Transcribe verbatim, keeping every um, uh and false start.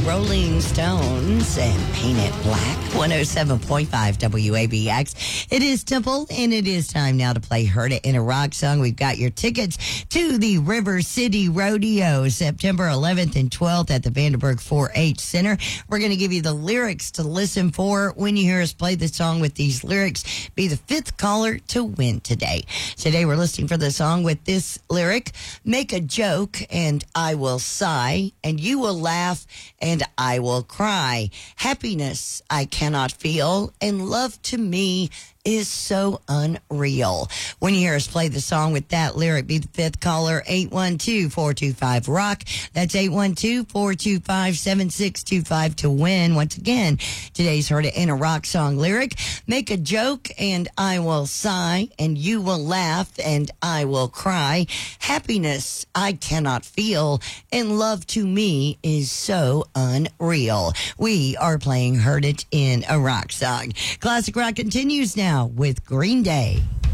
Rolling Stones and Paint It Black, one oh seven point five W A B X. It is Temple, and it is time now to play Heard It in a Rock Song. We've got your tickets to the River City Rodeo, September eleventh and twelfth at the Vandenberg four H Center. We're going to give you the lyrics to listen for when you hear us play the song with these lyrics. Be the fifth caller to win today. Today we're listening for the song with this lyric: make a joke and I will sigh, and you will laugh and I will cry. Happiness I cannot feel, and love to me is so unreal. When you hear us play the song with that lyric, be the fifth caller, eight one two, four two five, ROCK. That's eight one two, four two five, seven six two five to win. Once again, today's Heard It in a Rock Song lyric: make a joke and I will sigh, and you will laugh and I will cry. Happiness I cannot feel, and love to me is so unreal. We are playing Heard It in a Rock Song. Classic Rock continues now with Green Day.